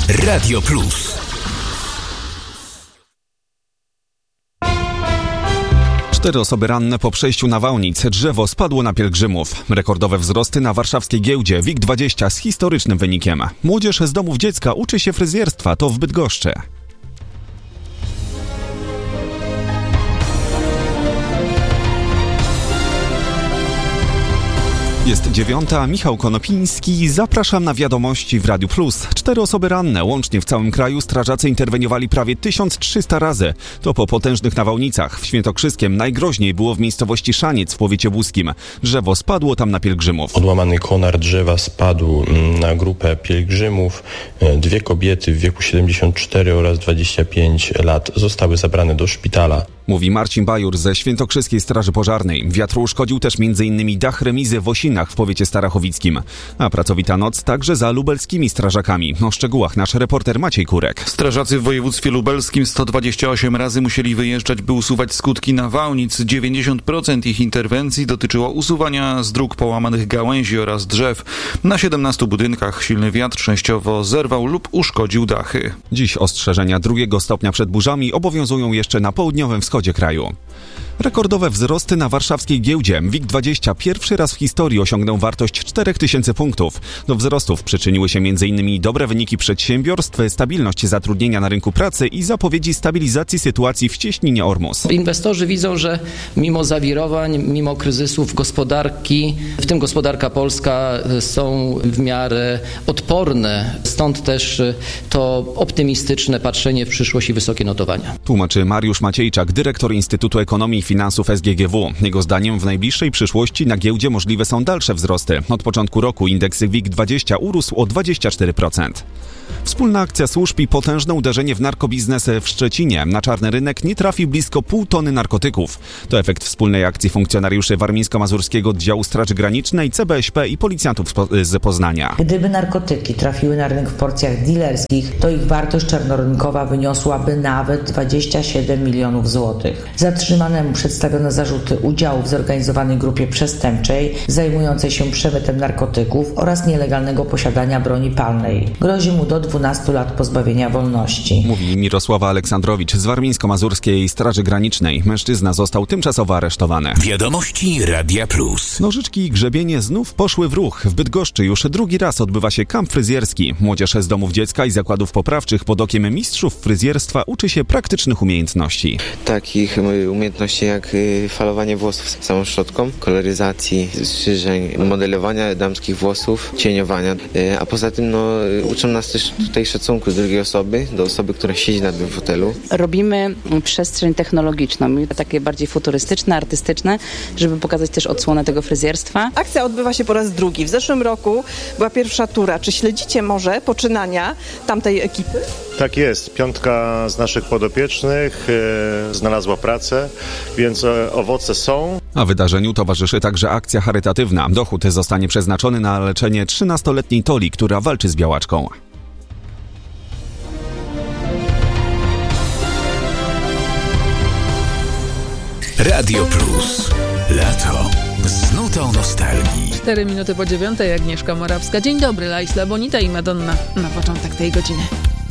Radio Plus. Cztery osoby ranne po przejściu nawałnic. Drzewo spadło na pielgrzymów. Rekordowe wzrosty na warszawskiej giełdzie WIG20 z historycznym wynikiem. Młodzież z domów dziecka uczy się fryzjerstwa, to w Bydgoszczy. Jest 9:00, Michał Konopiński. Zapraszam na wiadomości w Radiu Plus. 4 osoby ranne. Łącznie w całym kraju strażacy interweniowali prawie 1300 razy. To po potężnych nawałnicach. W Świętokrzyskiem najgroźniej było w miejscowości Szaniec w powiecie łódzkim. Drzewo spadło tam na pielgrzymów. Odłamany konar drzewa spadł na grupę pielgrzymów. 2 kobiety w wieku 74 oraz 25 lat zostały zabrane do szpitala. Mówi Marcin Bajur ze Świętokrzyskiej Straży Pożarnej. Wiatr uszkodził też m.in. dach remizy w Osinach w powiecie starachowickim. A pracowita noc także za lubelskimi strażakami. O szczegółach nasz reporter Maciej Kurek. Strażacy w województwie lubelskim 128 razy musieli wyjeżdżać, by usuwać skutki nawałnic. 90% ich interwencji dotyczyło usuwania z dróg połamanych gałęzi oraz drzew. Na 17 budynkach silny wiatr częściowo zerwał lub uszkodził dachy. Dziś ostrzeżenia 2 stopnia przed burzami obowiązują jeszcze na południowym wschodzie kraju. Rekordowe wzrosty na warszawskiej giełdzie. WIG20 pierwszy raz w historii osiągnął wartość 4000 punktów. Do wzrostów przyczyniły się m.in. dobre wyniki przedsiębiorstw, stabilność zatrudnienia na rynku pracy i zapowiedzi stabilizacji sytuacji w cieśninie Ormus. Inwestorzy widzą, że mimo zawirowań, mimo kryzysów gospodarki, w tym gospodarka polska, są w miarę odporne. Stąd też to optymistyczne patrzenie w przyszłość i wysokie notowania. Tłumaczy Mariusz Maciejczak, dyrektor Instytutu Ekonomii i Finansów SGGW. Jego zdaniem w najbliższej przyszłości na giełdzie możliwe są dalsze wzrosty. Od początku roku indeks WIG20 urósł o 24%. Wspólna akcja służb i potężne uderzenie w narkobiznes w Szczecinie. Na czarny rynek nie trafi blisko 0,5 tony narkotyków. To efekt wspólnej akcji funkcjonariuszy Warmińsko-Mazurskiego Oddziału Straży Granicznej, CBŚP i policjantów z Poznania. Gdyby narkotyki trafiły na rynek w porcjach dilerskich, to ich wartość czarnorynkowa wyniosłaby nawet 27 milionów złotych. Zatrzymanemu przedstawiono zarzuty udziału w zorganizowanej grupie przestępczej zajmującej się przemytem narkotyków oraz nielegalnego posiadania broni palnej. Grozi mu do 12 lat pozbawienia wolności. Mówi Mirosława Aleksandrowicz z Warmińsko-Mazurskiej Straży Granicznej. Mężczyzna został tymczasowo aresztowany. Wiadomości Radia Plus. Nożyczki i grzebienie znów poszły w ruch. W Bydgoszczy już drugi raz odbywa się kamp fryzjerski. Młodzież z domów dziecka i zakładów poprawczych pod okiem mistrzów fryzjerstwa uczy się praktycznych umiejętności. Takich umiejętności jak falowanie włosów z samą szczotką, koloryzacji, strzyżeń, modelowania damskich włosów, cieniowania. A poza tym uczą nas też tutaj szacunku do drugiej osoby, do osoby, która siedzi na tym fotelu. Robimy przestrzeń technologiczną, takie bardziej futurystyczne, artystyczne, żeby pokazać też odsłonę tego fryzjerstwa. Akcja odbywa się po raz drugi. W zeszłym roku była pierwsza tura. Czy śledzicie może poczynania tamtej ekipy? Tak jest. 5 z naszych podopiecznych znalazła pracę, więc owoce są. A wydarzeniu towarzyszy także akcja charytatywna. Dochód zostanie przeznaczony na leczenie 13-letniej Toli, która walczy z białaczką. Radio Plus. Lato z nutą nostalgii. 4 minuty po 9:00, Agnieszka Morawska. Dzień dobry, Lajsla Bonita i Madonna na początek tej godziny.